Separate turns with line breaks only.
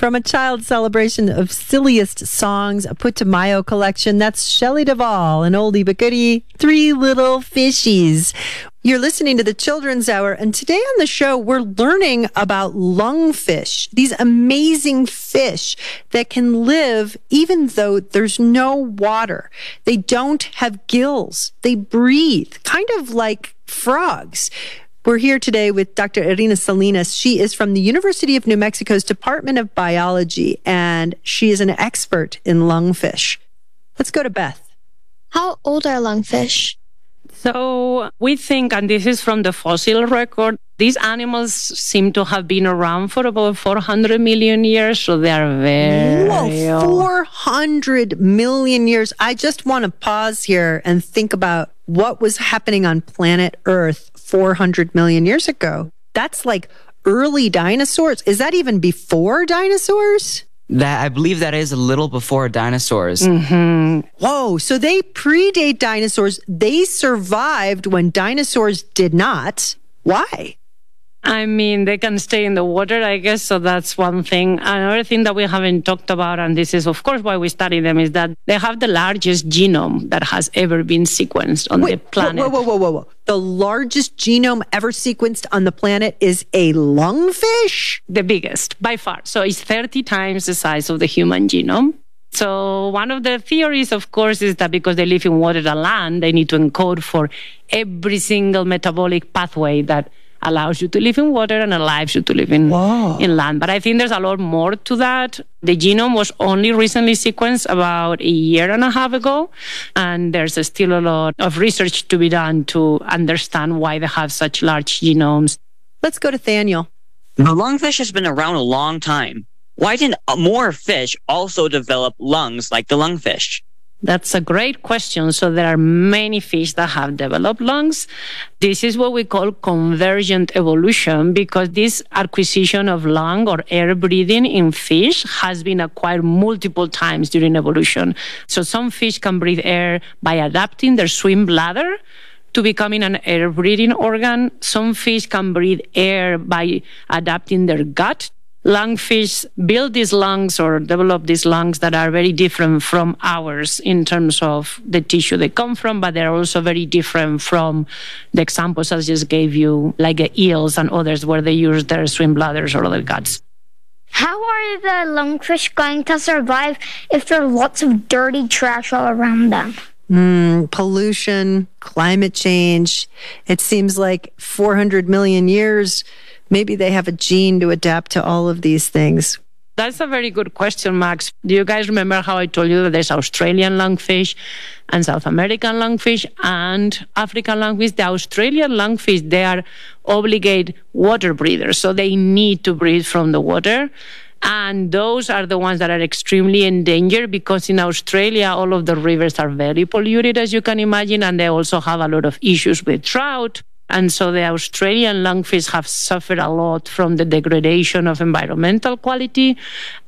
from a child celebration of silliest songs, a Put to Mayo collection. That's Shelley Duvall, an oldie but goodie, Three Little Fishies. You're listening to the Children's Hour, and today on the show, we're learning about lungfish, these amazing fish that can live even though there's no water. They don't have gills. They breathe, kind of like frogs. We're here today with Dr. Irina Salinas. She is from the University of New Mexico's Department of Biology, and she is an expert in lungfish. Let's go to Beth.
How old are lungfish?
So we think, and this is from the fossil record, these animals seem to have been around for about 400 million years, so they are very old.
400 million years. I just want to pause here and think about what was happening on planet Earth 400 million years ago. That's like early dinosaurs. Is that even before dinosaurs?
I believe that is a little before dinosaurs.
Mm-hmm.
Whoa, so they predate dinosaurs. They survived when dinosaurs did not. Why?
I mean, they can stay in the water, I guess, so that's one thing. Another thing that we haven't talked about, and this is, of course, why we study them, is that they have the largest genome that has ever been sequenced on the planet.
Whoa. The largest genome ever sequenced on the planet is a lungfish?
The biggest, by far. So it's 30 times the size of the human genome. So one of the theories, of course, is that because they live in water and land, they need to encode for every single metabolic pathway that allows you to live in water and allows you to live in land. But I think there's a lot more to that. The genome was only recently sequenced about a year and a half ago, and there's still a lot of research to be done to understand why they have such large genomes.
Let's go to Thaniel.
The lungfish has been around a long time. Why didn't more fish also develop lungs like the lungfish?
That's a great question. So there are many fish that have developed lungs. This is what we call convergent evolution, because this acquisition of lung or air breathing in fish has been acquired multiple times during evolution. So some fish can breathe air by adapting their swim bladder to becoming an air breathing organ. Some fish can breathe air by adapting their gut. Lungfish build these lungs or develop these lungs that are very different from ours in terms of the tissue they come from, but they're also very different from the examples I just gave you, like eels and others where they use their swim bladders or their guts.
How are the lungfish going to survive if there are lots of dirty trash all around them?
Pollution, climate change. It seems like 400 million years, maybe they have a gene to adapt to all of these things.
That's a very good question, Max. Do you guys remember how I told you that there's Australian lungfish and South American lungfish and African lungfish? The Australian lungfish, they are obligate water breathers, so they need to breathe from the water. And those are the ones that are extremely endangered because in Australia, all of the rivers are very polluted, as you can imagine, and they also have a lot of issues with drought. And so the Australian lungfish have suffered a lot from the degradation of environmental quality.